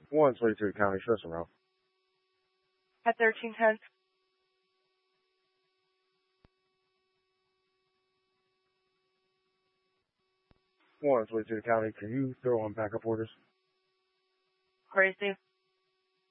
122 County, Tristan Row. At 1310. 122 County, can you throw on backup orders? Crazy.